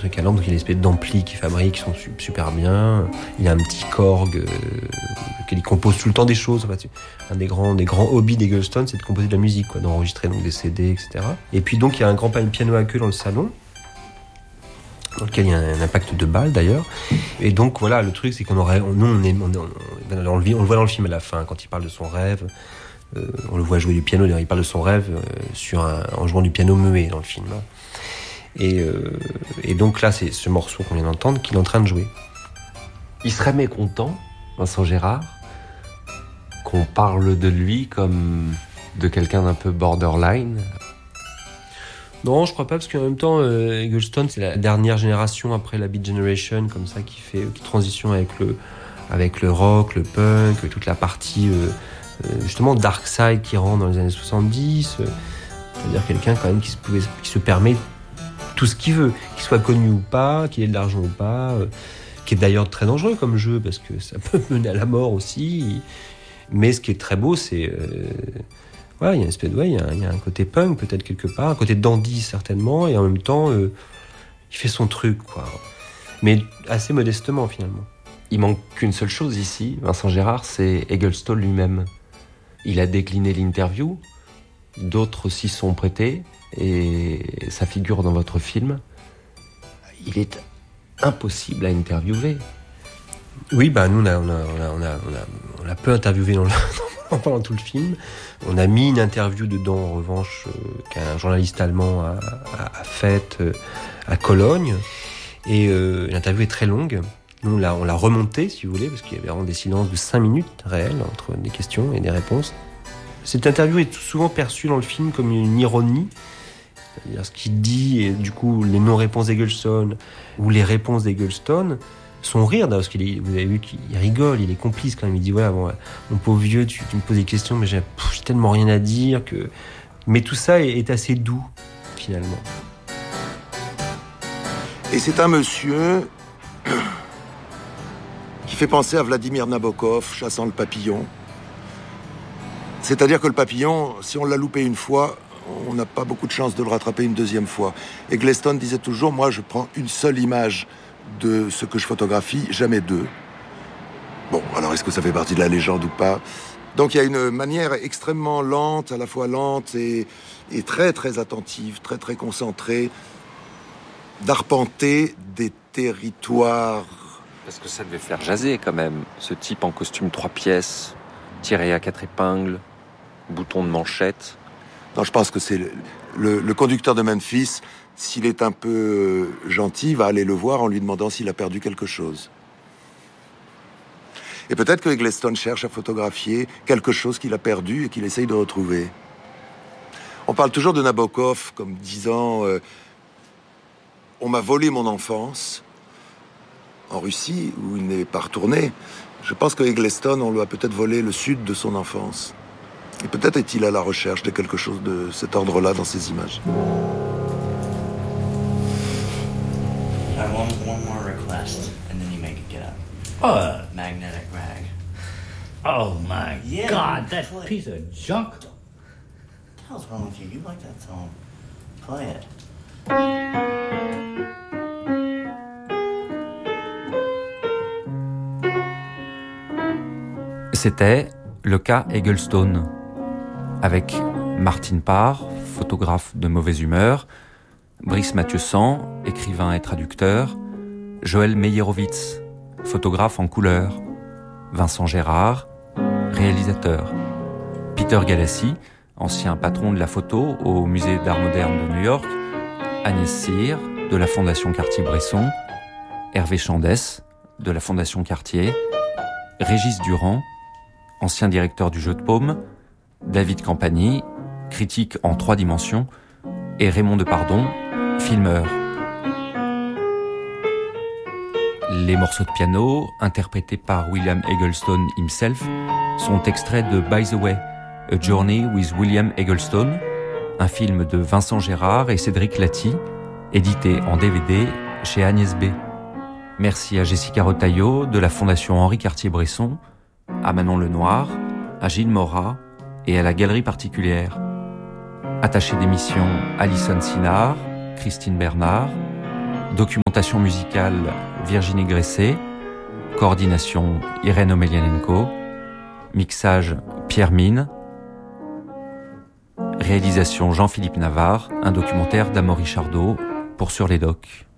truc à lampe, donc il y a une espèce d'ampli qu'il fabrique qui sont super bien. Il a un petit Korg qu'il compose tout le temps des choses. Enfin, un des grands hobbies d'Eggleston, c'est de composer de la musique, quoi, d'enregistrer donc des CD, etc. Et puis donc il y a un grand piano à queue dans le salon, dans lequel il y a un impact de balle d'ailleurs. Et donc voilà, le truc c'est qu'on aurait, on le voit dans le film à la fin quand il parle de son rêve. On le voit jouer du piano, d'ailleurs il parle de son rêve en jouant du piano muet dans le film. Et donc là c'est ce morceau qu'on vient d'entendre qu'il est en train de jouer. Il serait mécontent, Vincent Gérard, qu'on parle de lui comme de quelqu'un d'un peu borderline? Non, je crois pas, parce qu'en même temps, Eggleston, c'est la dernière génération après la Beat Generation, comme ça, qui transition avec le rock, le punk, toute la partie, justement, dark side qui rentre dans les années 70. C'est-à-dire quelqu'un, quand même, qui se permet tout ce qu'il veut, qu'il soit connu ou pas, qu'il ait de l'argent ou pas, qui est d'ailleurs très dangereux comme jeu, parce que ça peut mener à la mort aussi. Mais ce qui est très beau, c'est... il y a une espèce de, il y a un côté punk peut-être quelque part, un côté dandy certainement, et en même temps il fait son truc, quoi. Mais assez modestement finalement. Il manque qu'une seule chose ici, Vincent Gérard, c'est Eggleston lui-même. Il a décliné l'interview, d'autres s'y sont prêtés, et ça figure dans votre film. Il est impossible à interviewer. Oui, nous on a peu interviewé pendant tout le film. On a mis une interview dedans, en revanche, qu'un journaliste allemand a faite à Cologne. Et l'interview est très longue. Nous, on l'a remontée, si vous voulez, parce qu'il y avait vraiment des silences de 5 minutes réels entre des questions et des réponses. Cette interview est souvent perçue dans le film comme une ironie. C'est-à-dire ce qu'il dit, et du coup, les non-réponses d'Eggleston ou les réponses d'Eggleston son rire, parce vous avez vu qu'il rigole, il est complice quand même. Il dit voilà, bon, mon pauvre vieux, tu me poses des questions, mais j'ai tellement rien à dire que. Mais tout ça est assez doux finalement. Et c'est un monsieur qui fait penser à Vladimir Nabokov chassant le papillon. C'est-à-dire que le papillon, si on l'a loupé une fois, on n'a pas beaucoup de chance de le rattraper une deuxième fois. Et Eggleston disait toujours, moi je prends une seule image de ce que je photographie, jamais deux. Bon, alors est-ce que ça fait partie de la légende ou pas? Donc il y a une manière extrêmement lente, à la fois lente et très très attentive, très très concentrée, d'arpenter des territoires. Parce que ça devait faire jaser quand même, ce type en costume 3 pièces, tiré à 4 épingles, bouton de manchette. Non, je pense que c'est le conducteur de Memphis. S'il est un peu gentil, va aller le voir en lui demandant s'il a perdu quelque chose. Et peut-être que Eggleston cherche à photographier quelque chose qu'il a perdu et qu'il essaye de retrouver. On parle toujours de Nabokov comme disant on m'a volé mon enfance en Russie, où il n'est pas retourné. Je pense que Eggleston, on lui a peut-être volé le sud de son enfance. Et peut-être est-il à la recherche de quelque chose de cet ordre-là dans ses images. I want one more request, and then you make it get up. Oh, magnetic rag. Oh my Yeah, God, that play. piece of junk. What the hell's wrong with you? You like that song. Play it. C'était le cas Eggleston, avec Martine Parr, photographe de mauvaise humeur, Brice Mathieu-San, écrivain et traducteur, Joël Meyerowitz, photographe en couleur, Vincent Gérard, réalisateur, Peter Galassi, ancien patron de la photo au Musée d'Art moderne de New York, Agnès Cyr, de la Fondation Cartier-Bresson, Hervé Chandès, de la Fondation Cartier, Régis Durand, ancien directeur du Jeu de Paume, David Campagny, critique en 3 dimensions, et Raymond Depardon, filmeur. Les morceaux de piano, interprétés par William Eggleston himself, sont extraits de By the Way, A Journey with William Eggleston, un film de Vincent Gérard et Cédric Lati, édité en DVD chez Agnès B. Merci à Jessica Retailleau de la Fondation Henri Cartier-Bresson, à Manon Lenoir, à Gilles Morat et à la Galerie Particulière. Attaché d'émission Alison Sinard, Christine Bernard, documentaire Montation musicale Virginie Gressé. Coordination Irène Omelianenko. Mixage Pierre Mine. Réalisation Jean-Philippe Navarre. Un documentaire d'Amaury Chardot pour Sur les Docs.